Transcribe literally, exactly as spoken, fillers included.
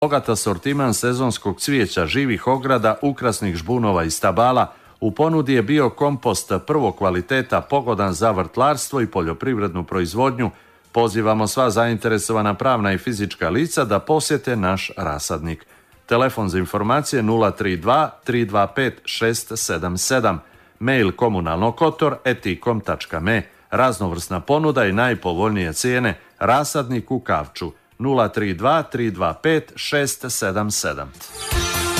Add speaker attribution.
Speaker 1: Bogat asortiman sezonskog cvijeća, živih ograda, ukrasnih žbunova i stabala. U ponudi je bio kompost prvog kvaliteta, pogodan za vrtlarstvo i poljoprivrednu proizvodnju. Pozivamo sva zainteresovana pravna i fizička lica da posjete naš rasadnik. Telefon za informacije nula tri dva tri dva pet šest sedam sedam, mail komunalnokotor et ikom tačka me, raznovrsna ponuda i najpovoljnije cijene, rasadnik u Kavču nula tri dva tri dva pet šest sedam sedam.